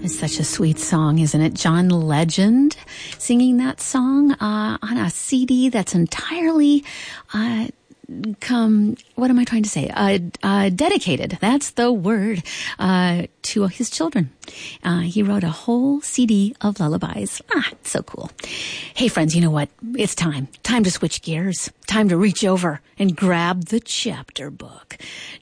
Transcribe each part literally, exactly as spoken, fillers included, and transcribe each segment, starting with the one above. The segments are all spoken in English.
is such a sweet song, isn't it? John Legend singing that song uh, on a C D that's entirely uh, come. What am I trying to say? Uh, uh, dedicated. That's the word uh, to his children. Uh, he wrote a whole C D of lullabies. Ah, it's so cool. Hey, friends, you know what? It's time. Time to switch gears. Time to reach over and grab the chapter book.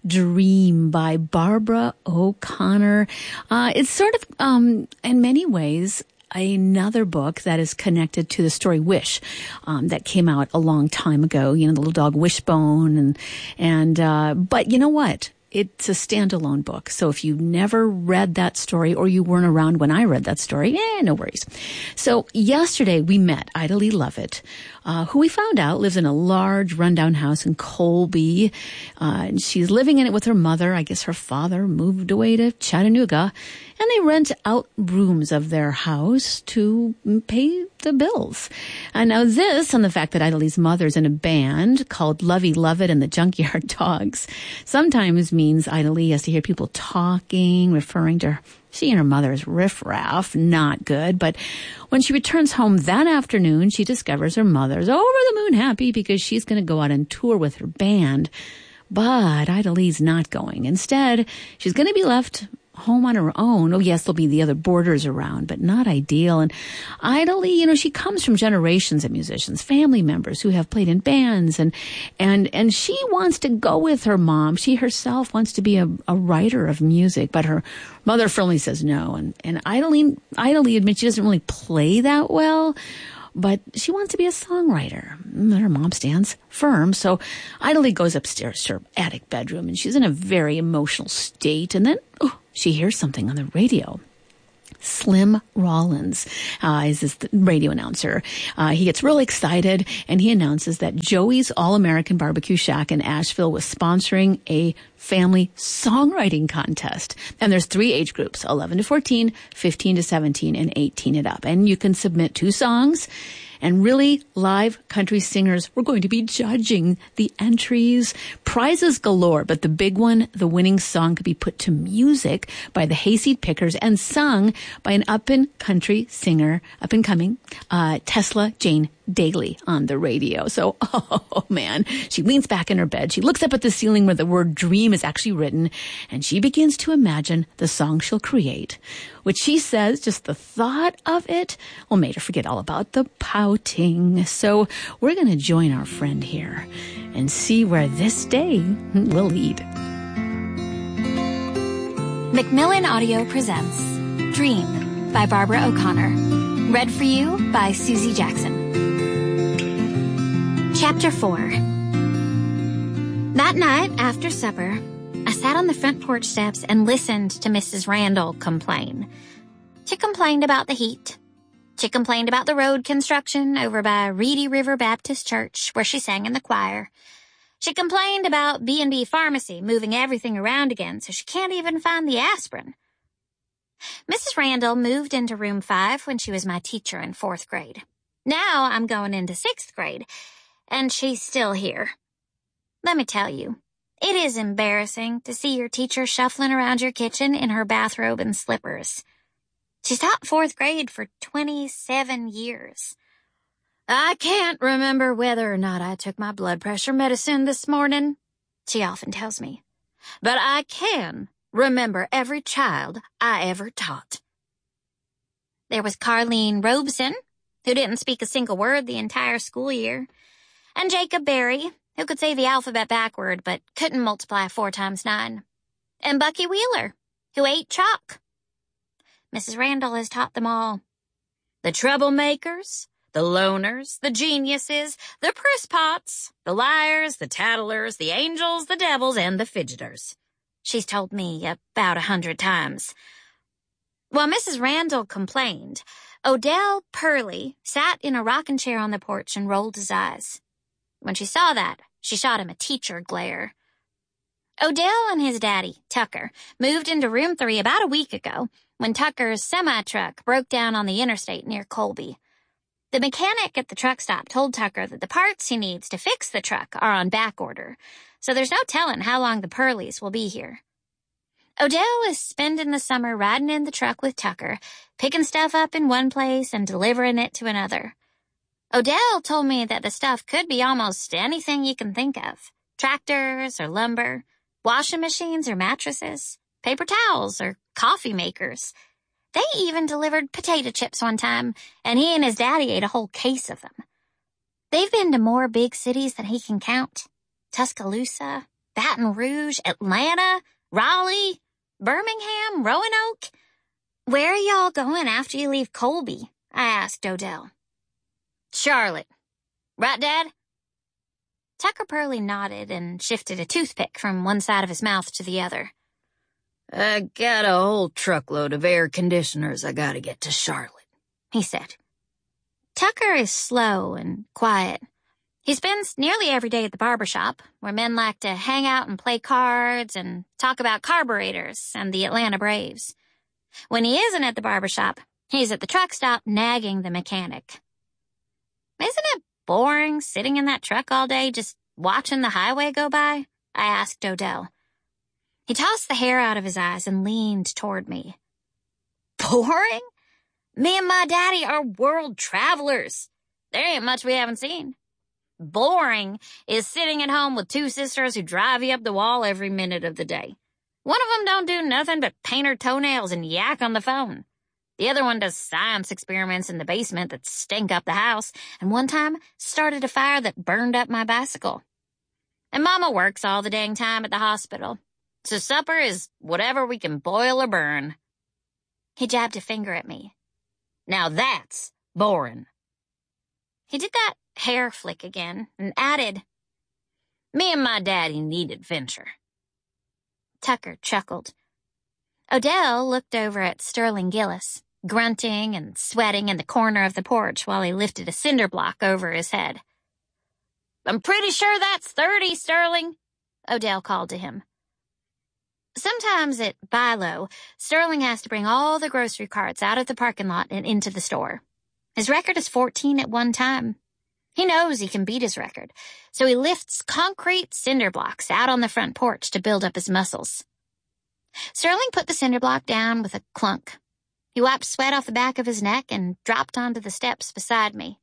Dream by Barbara O'Connor. Uh, it's sort of, um, in many ways, another book that is connected to the story Wish, um, that came out a long time ago. You know, the little dog Wishbone, and and uh, but you know what? It's a standalone book. So if you never read that story, or you weren't around when I read that story, eh, no worries. So yesterday we met Ida Lee Lovett, uh, who we found out lives in a large rundown house in Colby. Uh, and she's living in it with her mother. I guess her father moved away to Chattanooga, and they rent out rooms of their house to pay the bills. And now this, and the fact that Ida Lee's mother's in a band called Lovey Lovett and the Junkyard Dogs, sometimes means Ida Lee has to hear people talking, referring to her. She and her mother as riffraff, not good. But when she returns home that afternoon, she discovers her mother's over the moon happy because she's going to go out on tour with her band. But Ida Lee's not going. Instead, she's going to be left home on her own. Oh, yes, there'll be the other boarders around, but not ideal. And Ida Lee, you know, she comes from generations of musicians, family members who have played in bands, and and and she wants to go with her mom. She herself wants to be a, a writer of music, but her mother firmly says no. And and Ida Lee, Ida Lee admits she doesn't really play that well, but she wants to be a songwriter. And her mom stands firm. So Ida Lee goes upstairs to her attic bedroom, and she's in a very emotional state. And then oh, she hears something on the radio. Slim Rollins uh, is this radio announcer. Uh, he gets really excited, and he announces that Joey's All-American Barbecue Shack in Asheville was sponsoring a family songwriting contest. And there's three age groups, eleven to fourteen, fifteen to seventeen, and eighteen and up. And you can submit two songs. And really, live country singers were going to be judging the entries. Prizes galore, but the big one, the winning song could be put to music by the Hayseed Pickers and sung by an up-and-country singer, up-and-coming, uh, Tesla Jane Daly on the radio. So, oh man, she leans back in her bed. She looks up at the ceiling where the word dream is actually written, and she begins to imagine the song she'll create, which she says just the thought of it, well, made her forget all about the pouting. So we're going to join our friend here and see where this day will lead. Macmillan Audio presents Dream by Barbara O'Connor. Read for you by Susie Jackson. Chapter four. That night, after supper, I sat on the front porch steps and listened to Missus Randall complain. She complained about the heat. She complained about the road construction over by Reedy River Baptist Church, where she sang in the choir. She complained about B and B Pharmacy moving everything around again, so she can't even find the aspirin. Missus Randall moved into room five when she was my teacher in fourth grade. Now I'm going into sixth grade, and she's still here. Let me tell you, it is embarrassing to see your teacher shuffling around your kitchen in her bathrobe and slippers. She's taught fourth grade for twenty-seven years. I can't remember whether or not I took my blood pressure medicine this morning, she often tells me. But I can remember every child I ever taught. There was Carlene Robeson, who didn't speak a single word the entire school year, and Jacob Berry, who could say the alphabet backward but couldn't multiply four times nine, and Bucky Wheeler, who ate chalk. Missus Randall has taught them all. The troublemakers, the loners, the geniuses, the presspots, the liars, the tattlers, the angels, the devils, and the fidgeters. She's told me about a hundred times. While Missus Randall complained, Odell Purley sat in a rocking chair on the porch and rolled his eyes. When she saw that, she shot him a teacher glare. Odell and his daddy, Tucker, moved into room three about a week ago when Tucker's semi-truck broke down on the interstate near Colby. The mechanic at the truck stop told Tucker that the parts he needs to fix the truck are on back order, so there's no telling how long the Purleys will be here. Odell is spending the summer riding in the truck with Tucker, picking stuff up in one place and delivering it to another. Odell told me that the stuff could be almost anything you can think of. Tractors or lumber, washing machines or mattresses, paper towels or coffee makers. They even delivered potato chips one time, and he and his daddy ate a whole case of them. They've been to more big cities than he can count. Tuscaloosa, Baton Rouge, Atlanta, Raleigh, Birmingham, Roanoke. Where are y'all going after you leave Colby? I asked Odell. Charlotte. Right, Dad? Tucker Pearlie nodded and shifted a toothpick from one side of his mouth to the other. I got a whole truckload of air conditioners I gotta get to Charlotte, he said. Tucker is slow and quiet. He spends nearly every day at the barber shop, where men like to hang out and play cards and talk about carburetors and the Atlanta Braves. When he isn't at the barber shop, he's at the truck stop nagging the mechanic. Isn't it boring sitting in that truck all day just watching the highway go by? I asked Odell. He tossed the hair out of his eyes and leaned toward me. Boring? Me and my daddy are world travelers. There ain't much we haven't seen. Boring is sitting at home with two sisters who drive you up the wall every minute of the day. One of them don't do nothing but paint her toenails and yak on the phone. The other one does science experiments in the basement that stink up the house, and one time started a fire that burned up my bicycle. And Mama works all the dang time at the hospital, so supper is whatever we can boil or burn. He jabbed a finger at me. Now that's boring. He did that hair flick again and added, Me and my daddy need adventure. Tucker chuckled. Odell looked over at Sterling Gillis, grunting and sweating in the corner of the porch while he lifted a cinder block over his head. I'm pretty sure that's thirty, Sterling, Odell called to him. Sometimes at Bilo, Sterling has to bring all the grocery carts out of the parking lot and into the store. His record is fourteen at one time. He knows he can beat his record, so he lifts concrete cinder blocks out on the front porch to build up his muscles. Sterling put the cinder block down with a clunk. He wiped sweat off the back of his neck and dropped onto the steps beside me.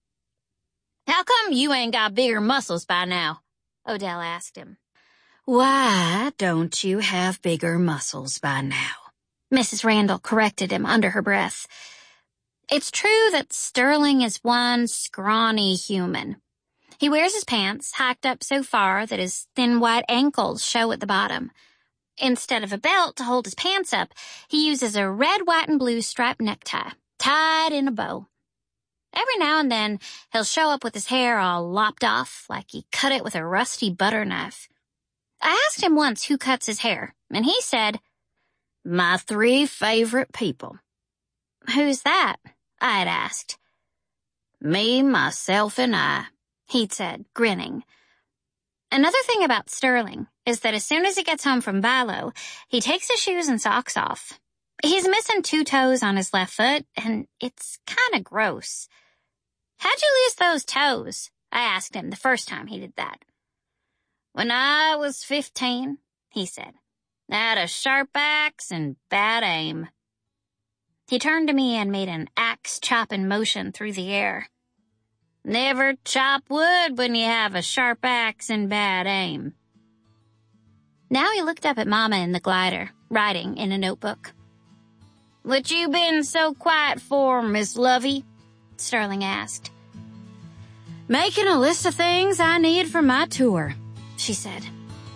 How come you ain't got bigger muscles by now? Odell asked him. Why don't you have bigger muscles by now? Missus Randall corrected him under her breath. It's true that Sterling is one scrawny human. He wears his pants hiked up so far that his thin white ankles show at the bottom. Instead of a belt to hold his pants up, he uses a red, white, and blue striped necktie, tied in a bow. Every now and then, he'll show up with his hair all lopped off, like he cut it with a rusty butter knife. I asked him once who cuts his hair, and he said, My three favorite people. Who's that? I had asked. Me, myself, and I, he'd said, grinning. Another thing about Sterling is that as soon as he gets home from Bilo, he takes his shoes and socks off. He's missing two toes on his left foot, and it's kind of gross. How'd you lose those toes? I asked him the first time he did that. When I was fifteen, he said, I had a sharp axe and bad aim. He turned to me and made an axe-chopping motion through the air. Never chop wood when you have a sharp axe and bad aim. Now he looked up at Mama in the glider, writing in a notebook. What you been so quiet for, Miss Lovey? Sterling asked. Making a list of things I need for my tour, she said.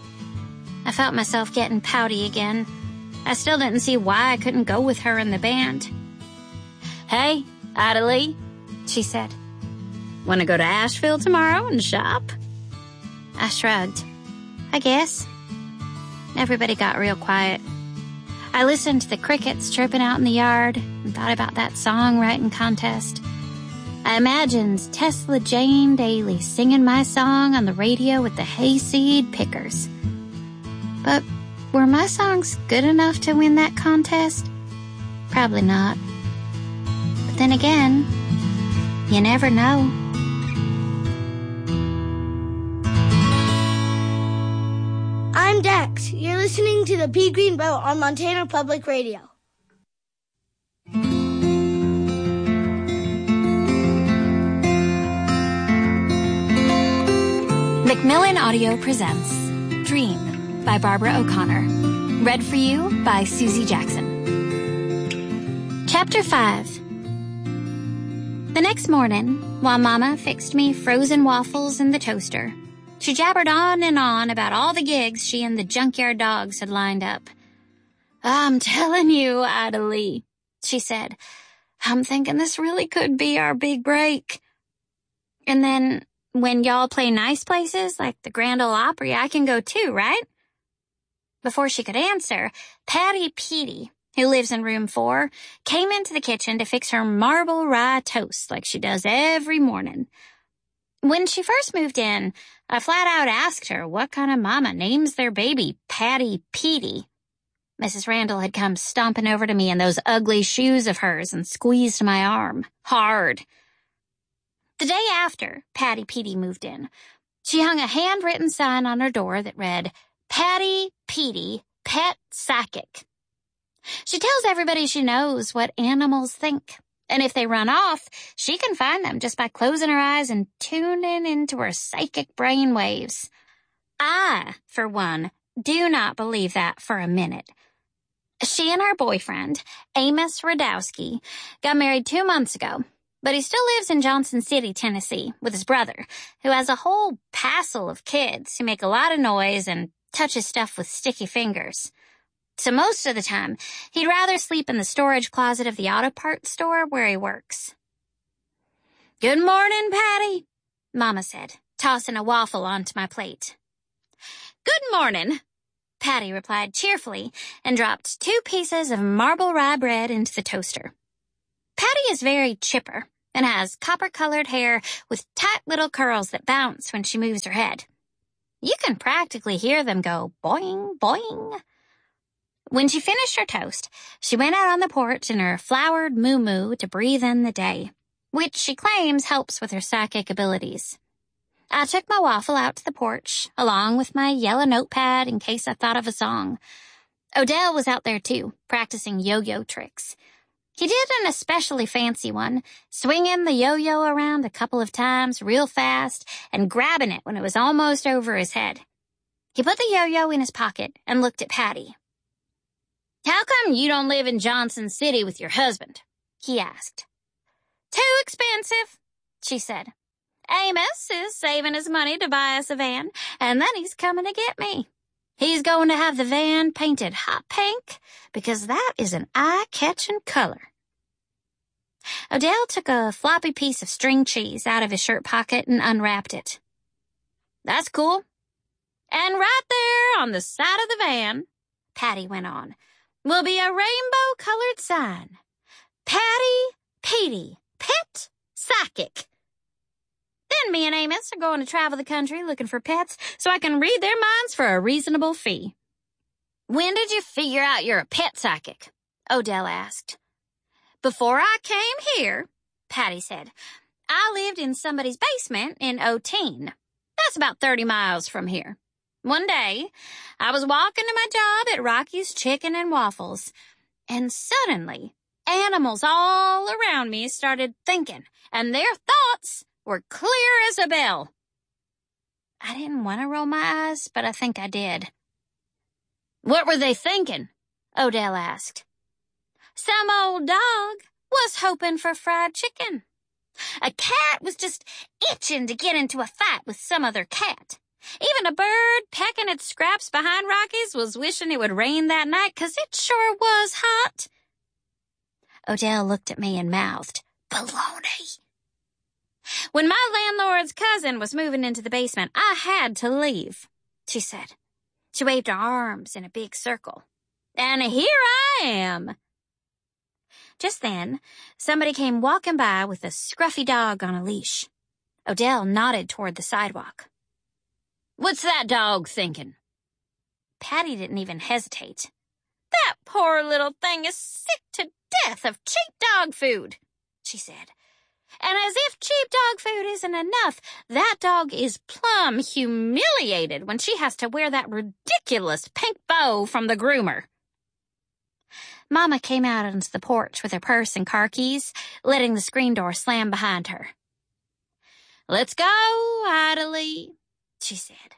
I felt myself getting pouty again. I still didn't see why I couldn't go with her in the band. Hey, Ida Lee, she said. Want to go to Asheville tomorrow and shop? I shrugged. I guess. Everybody got real quiet. I listened to the crickets chirping out in the yard and thought about that songwriting contest. I imagined Tesla Jane Daly singing my song on the radio with the hayseed pickers. But were my songs good enough to win that contest? Probably not. But then again, you never know. I'm I'm Dex. You're listening to the Pea Green Boat on Montana Public Radio. Macmillan Audio presents Dream by Barbara O'Connor. Read for you by Susie Jackson. Chapter five. The next morning, while Mama fixed me frozen waffles in the toaster, she jabbered on and on about all the gigs she and the junkyard dogs had lined up. "I'm telling you, Ida Lee," she said, "I'm thinking this really could be our big break. And then, when y'all play nice places like the Grand Ole Opry, I can go too, right?" Before she could answer, Patty Petey, who lives in room four, came into the kitchen to fix her marble rye toast like she does every morning. When she first moved in, I flat out asked her what kind of mama names their baby Patty Petey. Missus Randall had come stomping over to me in those ugly shoes of hers and squeezed my arm hard. The day after Patty Petey moved in, she hung a handwritten sign on her door that read, "Patty Petey, Pet Psychic." She tells everybody she knows what animals think, and if they run off, she can find them just by closing her eyes and tuning into her psychic brain waves. I, for one, do not believe that for a minute. She and her boyfriend, Amos Radowski, got married two months ago, but he still lives in Johnson City, Tennessee, with his brother, who has a whole passel of kids who make a lot of noise and touches stuff with sticky fingers. So most of the time, he'd rather sleep in the storage closet of the auto parts store where he works. "Good morning, Patty," Mama said, tossing a waffle onto my plate. "Good morning," Patty replied cheerfully and dropped two pieces of marble rye bread into the toaster. Patty is very chipper and has copper-colored hair with tight little curls that bounce when she moves her head. You can practically hear them go boing, boing. When she finished her toast, she went out on the porch in her flowered moo-moo to breathe in the day, which she claims helps with her psychic abilities. I took my waffle out to the porch, along with my yellow notepad in case I thought of a song. Odell was out there too, practicing yo-yo tricks. He did an especially fancy one, swinging the yo-yo around a couple of times real fast and grabbing it when it was almost over his head. He put the yo-yo in his pocket and looked at Patty. "How come you don't live in Johnson City with your husband?" he asked. "Too expensive," she said. "Amos is saving his money to buy us a van, and then he's coming to get me. He's going to have the van painted hot pink because that is an eye-catching color." Odell took a floppy piece of string cheese out of his shirt pocket and unwrapped it. "That's cool. And right there on the side of the van," Patty went on, "will be a rainbow-colored sign. Patty Petey, Pet Psychic. Then me and Amos are going to travel the country looking for pets so I can read their minds for a reasonable fee." "When did you figure out you're a pet psychic?" Odell asked. "Before I came here," Patty said. "I lived in somebody's basement in Otene. That's about thirty miles from here. One day, I was walking to my job at Rocky's Chicken and Waffles, and suddenly, animals all around me started thinking, and their thoughts were clear as a bell." I didn't want to roll my eyes, but I think I did. "What were they thinking?" Odell asked. "Some old dog was hoping for fried chicken. A cat was just itching to get into a fight with some other cat. Even a bird pecking at scraps behind Rocky's was wishing it would rain that night 'cause it sure was hot." Odell looked at me and mouthed, "Baloney." "When my landlord's cousin was moving into the basement, I had to leave," she said. She waved her arms in a big circle. "And here I am." Just then, somebody came walking by with a scruffy dog on a leash. Odell nodded toward the sidewalk. "What's that dog thinking?" Patty didn't even hesitate. "That poor little thing is sick to death of cheap dog food," she said. And as if cheap dog food isn't enough, that dog is plumb humiliated when she has to wear that ridiculous pink bow from the groomer. Mama came out onto the porch with her purse and car keys, letting the screen door slam behind her. "Let's go, Idly," she said.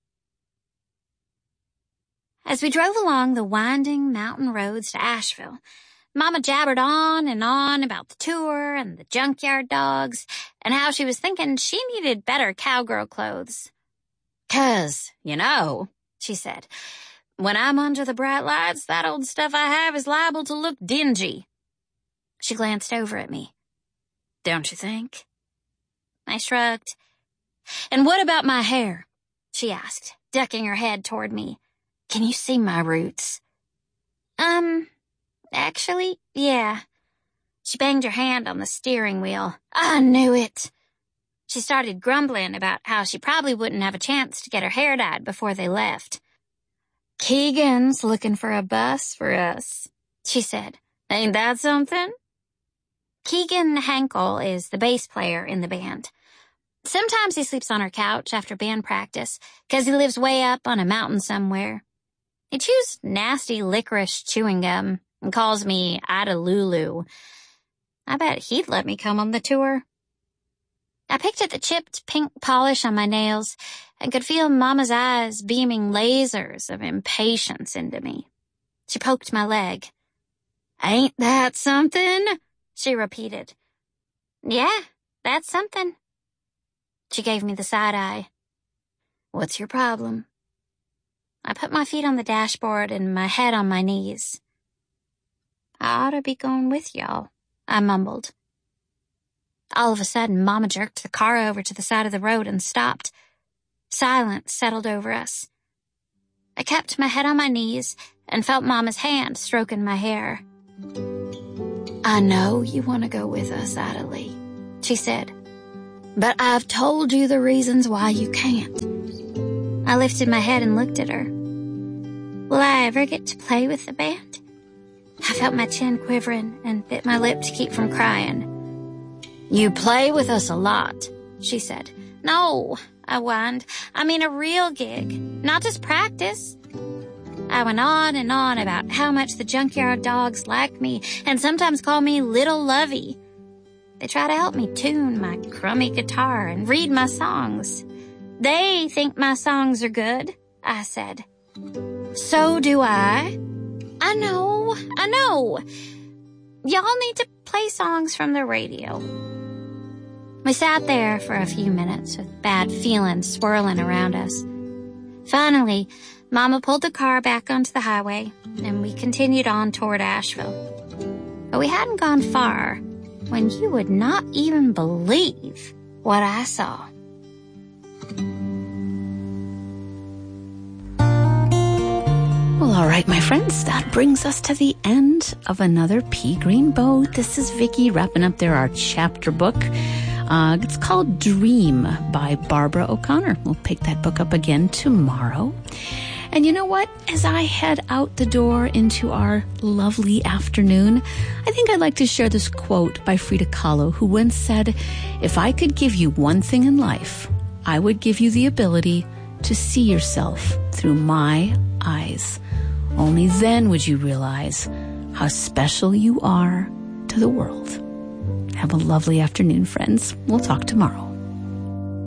As we drove along the winding mountain roads to Asheville, Mama jabbered on and on about the tour and the junkyard dogs and how she was thinking she needed better cowgirl clothes. "'Cause, you know," she said, "when I'm under the bright lights, that old stuff I have is liable to look dingy." She glanced over at me. "Don't you think?" I shrugged. "And what about my hair?" she asked, ducking her head toward me. "Can you see my roots?" Um... Actually, yeah." She banged her hand on the steering wheel. "I knew it." She started grumbling about how she probably wouldn't have a chance to get her hair dyed before they left. "Keegan's looking for a bus for us," she said. "Ain't that something?" Keegan Hankel is the bass player in the band. Sometimes he sleeps on our couch after band practice, 'cause he lives way up on a mountain somewhere. He chews nasty licorice chewing gum and calls me Ida Lulu. I bet he'd let me come on the tour. I picked at the chipped pink polish on my nails and could feel Mama's eyes beaming lasers of impatience into me. She poked my leg. "Ain't that something?" she repeated. "Yeah, that's something." She gave me the side eye. "What's your problem?" I put my feet on the dashboard and my head on my knees. "I ought to be going with y'all," I mumbled. All of a sudden, Mama jerked the car over to the side of the road and stopped. Silence settled over us. I kept my head on my knees and felt Mama's hand stroking my hair. "I know you want to go with us, Idly," she said, "but I've told you the reasons why you can't." I lifted my head and looked at her. "Will I ever get to play with the band?" I felt my chin quivering and bit my lip to keep from crying. "You play with us a lot," she said. "No," I whined. "I mean a real gig, not just practice." I went on and on about how much the junkyard dogs like me and sometimes call me Little Lovey. They try to help me tune my crummy guitar and read my songs. "They think my songs are good," I said. "So do I." "I know, I know. Y'all need to play songs from the radio." We sat there for a few minutes with bad feelings swirling around us. Finally, Mama pulled the car back onto the highway, and we continued on toward Asheville. But we hadn't gone far when you would not even believe what I saw. Well, all right, my friends, that brings us to the end of another Pea Green Boat. This is Vicki wrapping up there our chapter book. Uh, it's called Dream by Barbara O'Connor. We'll pick that book up again tomorrow. And you know what? As I head out the door into our lovely afternoon, I think I'd like to share this quote by Frida Kahlo, who once said, "If I could give you one thing in life, I would give you the ability to see yourself through my eyes. Only then would you realize how special you are to the world." Have a lovely afternoon, friends. We'll talk tomorrow.